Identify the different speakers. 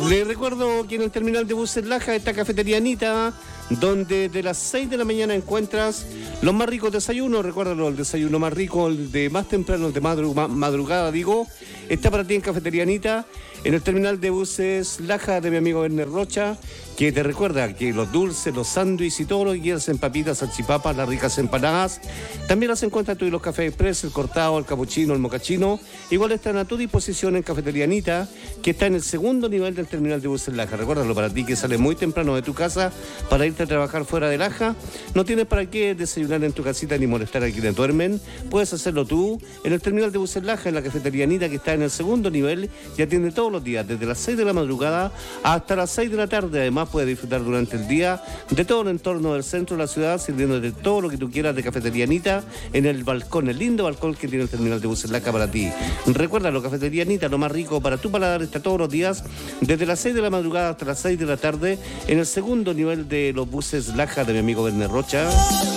Speaker 1: Les recuerdo que en el terminal de buses Laja está Cafetería Anita, donde de las 6 de la mañana encuentras los más ricos desayunos. Recuérdalo, el desayuno más rico, el de más temprano, el de madrugada, está para ti en Cafetería Anita, en el terminal de buses Laja de mi amigo Werner Rocha, que te recuerda que los dulces, los sándwiches y todo lo que quieras en papitas, salchipapas, las ricas empanadas, también las encuentras tú en los cafés express, el cortado, el capuchino, el mocachino. Igual están a tu disposición en Cafetería Anita, que está en el segundo nivel del terminal de buses Laja. Recuérdalo, para ti que sales muy temprano de tu casa para irte a trabajar fuera de Laja, no tienes para qué desayunar en tu casita ni molestar a quienes duermen. Puedes hacerlo tú en el terminal de buses Laja, en la Cafetería Anita, que está en el segundo nivel y atiende todos los días, desde las 6 de la madrugada hasta las 6 de la tarde. Además, puedes disfrutar durante el día de todo el entorno del centro de la ciudad, sirviendo de todo lo que tú quieras de Cafetería Anita en el balcón, el lindo balcón que tiene el terminal de buses Laja para ti. Recuérdalo, Cafetería Anita, lo más rico para tu paladar, está todos los días, desde las 6 de la madrugada hasta las 6 de la tarde, en el segundo nivel de los buses Laja de mi amigo Werner Rocha.